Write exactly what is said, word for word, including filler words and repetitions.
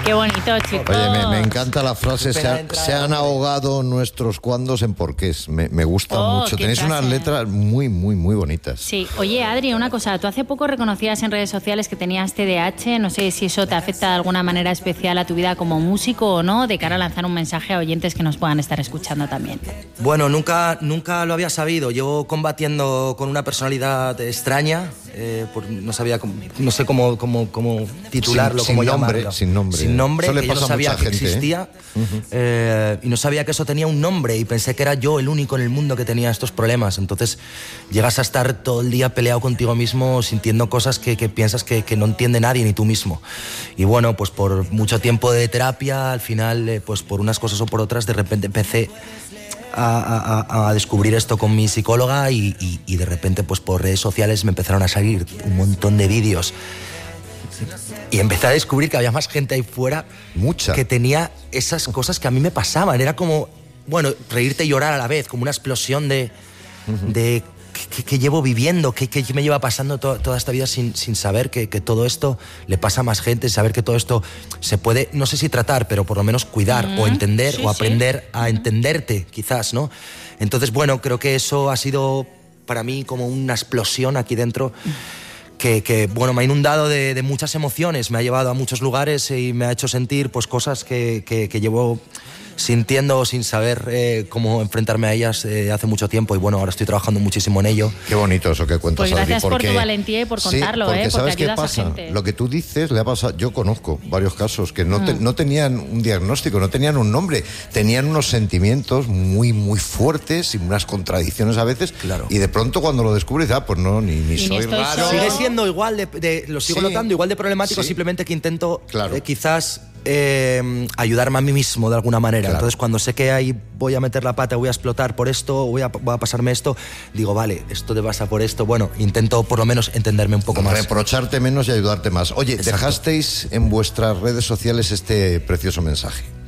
Qué bonito, chicos. Oye, me, me encanta la frase, se, ha, se han ahogado nuestros cuandos en porqués. Me, me gusta Oh, mucho. qué Tenéis frase. unas letras muy, muy, muy bonitas. Sí. Oye, Adri, una cosa. Tú hace poco reconocías en redes sociales que tenías T D A H. No sé si eso te afecta de alguna manera especial a tu vida como músico o no, de cara a lanzar un mensaje a oyentes que nos puedan estar escuchando también. Bueno, nunca, nunca lo había sabido. Llevo combatiendo con una personalidad extraña. Eh, por, no sabía cómo, no sé cómo, cómo, cómo titularlo, sin, sin cómo nombre, llamarlo. sin nombre. Sin nombre, Eso le que yo pasa no a sabía mucha que gente, existía. ¿eh? Uh-huh. Eh, y no sabía que eso tenía un nombre y pensé que era yo el único en el mundo que tenía estos problemas. Entonces llegas a estar todo el día peleado contigo mismo, sintiendo cosas que, que piensas que, que no entiende nadie, ni tú mismo. Y bueno, pues por mucho tiempo de terapia, al final, eh, pues por unas cosas o por otras, de repente empecé A, a, a descubrir esto con mi psicóloga y, y, y de repente pues por redes sociales me empezaron a salir un montón de vídeos y empecé a descubrir que había más gente ahí fuera Mucha. que tenía esas cosas que a mí me pasaban. Era como, bueno, reírte y llorar a la vez, como una explosión de, uh-huh. de que, que llevo viviendo, que, que me lleva pasando to, toda esta vida sin, sin saber que, que todo esto le pasa a más gente, saber que todo esto se puede, no sé si tratar, pero por lo menos cuidar uh-huh. o entender sí, o aprender sí. a entenderte, quizás, ¿no? Entonces, bueno, creo que eso ha sido para mí como una explosión aquí dentro que, que bueno, me ha inundado de, de muchas emociones, me ha llevado a muchos lugares y me ha hecho sentir pues cosas que, que, que llevo sintiendo sin saber eh, cómo enfrentarme a ellas eh, hace mucho tiempo y bueno, ahora estoy trabajando muchísimo en ello. Qué bonito eso que cuentas, Pues gracias Adri, porque, por tu valentía y por contarlo, sí, porque ¿eh? Porque ¿sabes qué ayudas a pasa? gente. Lo que tú dices le ha pasado, yo conozco varios casos que no, te, Mm. no tenían un diagnóstico, no tenían un nombre, tenían unos sentimientos muy, muy fuertes y unas contradicciones a veces, claro. Y de pronto cuando lo descubres, ah, pues no, ni, ni Y ni soy estoy raro. solo. Sigue siendo igual de, de lo sigo Sí. notando igual de problemático, Sí. simplemente que intento Claro. eh, quizás eh, ayudarme a mí mismo de alguna manera. Claro. Entonces cuando sé que ahí voy a meter la pata, voy a explotar por esto, voy a, voy a pasarme esto, digo, vale, esto te pasa por esto, bueno, intento por lo menos entenderme un poco más. Reprocharte menos y ayudarte más. Oye, Exacto. dejasteis en vuestras redes sociales este precioso mensaje.